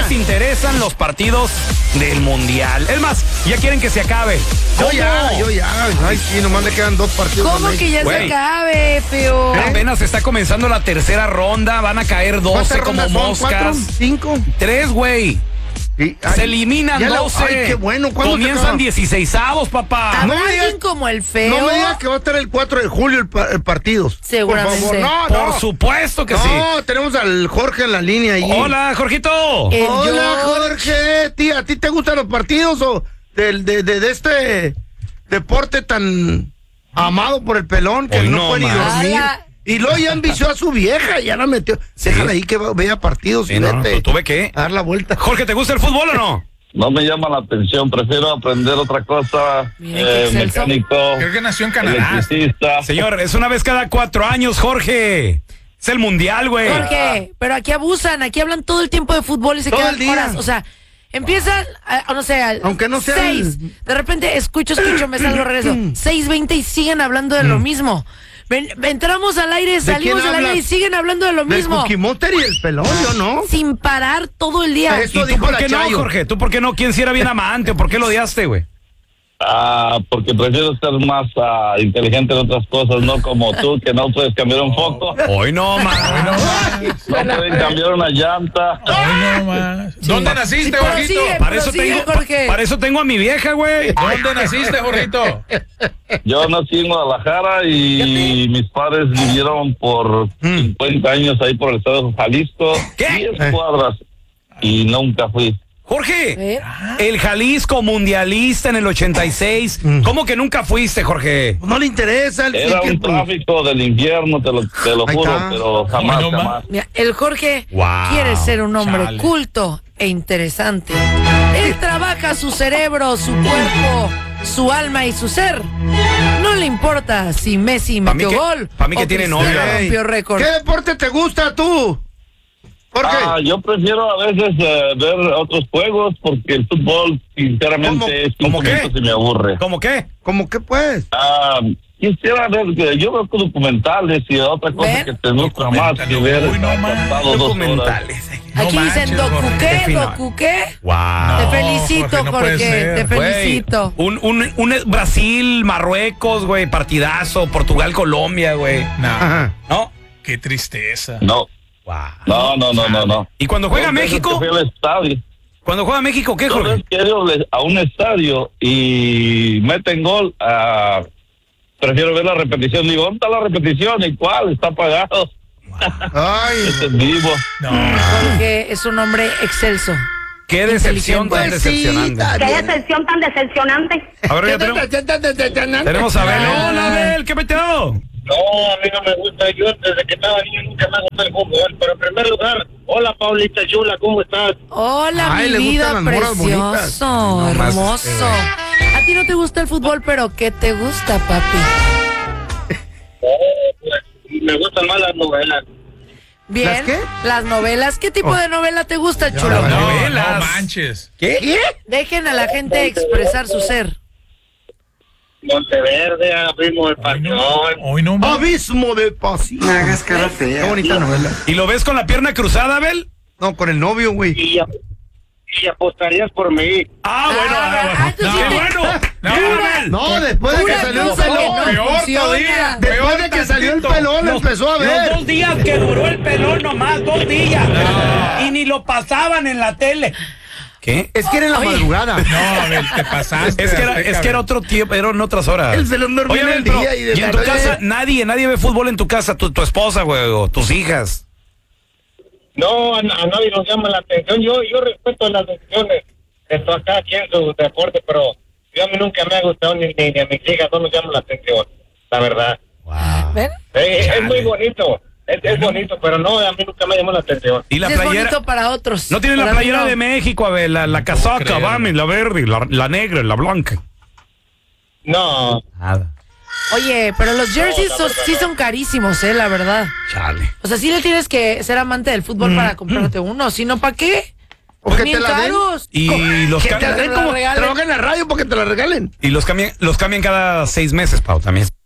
les interesan los partidos del Mundial. Es más, ya quieren que se acabe. Yo ya. Ay, sí, nomás le quedan 2 partidos. ¿Cómo que ya se acabe, feo? Apenas está comenzando la tercera ronda, van a caer 12 como moscas. 4, 5. 3, güey. Sí, Se eliminan 12. Ay, qué bueno. ¿Cuándo comienzan 16avos, papá? ¿Habrá alguien como el feo? No me digas que va a estar el 4 de julio el partido. Seguramente. Por favor, no. Por supuesto que sí. No, tenemos al Jorge en la línea ahí. Hola, Jorgito. Hola, Jorge. Tía, ¿a ti te gustan los partidos o de este deporte tan amado por el pelón que Hoy no no puede ni más. dormir? Y luego ya envició a su vieja, ya la metió. Sí. Déjala ahí que vea partidos. Sí, no, tuve que a dar la vuelta. Jorge, ¿te gusta el fútbol o no? No me llama la atención, prefiero aprender otra cosa. Miren qué excelso. Mecánico, Creo que nació en Canadá. electricista. Señor, es una vez cada 4 años, Jorge. Es el Mundial, güey. Jorge, pero aquí abusan, aquí hablan todo el tiempo de fútbol y se Todo quedan el día. horas. O sea, empiezan, no sé, Aunque no sea 6. De repente escucho, me salgo, regreso. 6:20 y siguen hablando de lo mismo. Entramos al aire, salimos quién al aire hablas? y siguen hablando de lo Del mismo. Cookie Monster y el pelón, yo no. Sin parar todo el día. Eso ¿Y tú dijo por la qué no, Chayo. Jorge? ¿Tú por qué no? ¿Quién si era bien amante o por qué lo odiaste, güey? Porque prefiero ser más inteligente en otras cosas, no como tú, que no puedes cambiar un foco, Hoy no, man. no puedes cambiar una llanta. Ay, no más. ¿Dónde naciste, Pero Jorgito? sigue. Jorge. Para eso tengo a mi vieja, güey. ¿Dónde naciste, Jorgito? Yo nací en Guadalajara y mis padres vivieron por 50 años ahí por el estado de Jalisco, ¿Qué? 10 cuadras, y nunca fui. Jorge, el Jalisco mundialista en el 86. ¿Cómo que nunca fuiste, Jorge? No le interesa el Era un tráfico del infierno, te lo Ahí juro, está. pero jamás, Ay, no jamás. Mira, el Jorge Wow, quiere ser un hombre chale. culto e interesante. Él trabaja su cerebro, su cuerpo, su alma y su ser. No le importa si Messi Pa' mí metió que- gol pa' mí que o tiene Cristiano novia. rompió récord. ¿Qué deporte te gusta tú? Jorge. Yo prefiero a veces ver otros juegos porque el fútbol, sinceramente, es ¿Cómo 15 qué? minutos y me aburre. ¿Cómo qué? ¿Cómo que pues? Quisiera ver, yo veo documentales y otra cosa ¿Ven? que te gusta más que ver. Uy, no más. pasado 2 horas. Documentales. Aquí No dicen manches, Docu Jorge, qué, qué fino. Docu qué. Wow. Te felicito, Jorge, no puede Jorge, ser. te Güey, felicito. un Brasil, Marruecos, güey, partidazo, Portugal, Colombia, güey. No, Ajá. ¿No? qué tristeza. No, Wow. no. ¿Y cuando juega Dos veces México? que fui al estadio. Cuando juega México, ¿qué, Dos Jorge? veces que he ido a un estadio y meten gol, prefiero ver la repetición. Digo, ¿dónde está la repetición? ¿Y cuál? Está apagado. Ay. Este es vivo. No. Jorge es un hombre excelso. Qué decepción tan Pues sí, decepcionante. está Qué bien. decepción tan decepcionante. A ver, ya tenemos a Abel. Hola, Abel, ¿qué metió? No, a mí no me gusta. Yo desde que estaba niño nunca me gustó el fútbol. Pero en primer lugar, hola Paulita Chula, ¿cómo estás? Hola, Ay, mi le vida gustan las morras bonitas. precioso, No más, hermoso. A ti no te gusta el fútbol, pero ¿qué te gusta, papi? Pues, me gustan más las novelas. Bien. ¿Las qué? Las novelas. ¿Qué tipo de novela te gusta, chulo? no. No, Novelas. no manches. ¿Qué? Dejen a la gente expresar su ser. Monteverde, abrimos el Hoy pasión. no, hoy no más. Abismo de pasión. No hagas cara fea. Qué bonita novela. ¿Y lo ves con la pierna cruzada, Abel? No, con el novio, güey. Y apostarías por mí. Entonces sí ¡Qué te- bueno! No, ¡Qué Abel. No, después de que Pura salió el cosa que pelón. no Peor funciona. todavía. Después de que salió el pelón, lo empezó a ver. 2 días que duró el pelón nomás, 2 días. Y ni lo pasaban en la tele. ¿Qué? Es que era en la madrugada. No, Abel, te pasaste. Es que Azteca, era otro tiempo, eran otras horas. El pelón dormía Oye, en el Abel, pero, día y de en tu tarde. casa nadie ve fútbol en tu casa, tu esposa, güey, o tus hijas. No, a nadie nos llama la atención. Yo respeto las decisiones de cada quien su deporte, pero yo a mí nunca me ha gustado ni a mis hijas no nos llama la atención, la verdad. Wow. ¿Ven? Es muy bonito, es bonito, pero no, a mí nunca me llamó la atención. Y la Es playera. bonito para otros. No tiene la Para mí playera no. de México, Abel, la casaca, creer. vame, la verde, la negra, la blanca. No, Nada. Oye, pero los jerseys sí son carísimos, la verdad. Chale. O sea, sí le tienes que ser amante del fútbol para comprarte uno. Si no, ¿para qué? O que Bien te la den. caros. Y los Que te la cambian, den la como regalen. trabaja en la radio porque te la regalen. y los cambian cada 6 meses, Pau, también.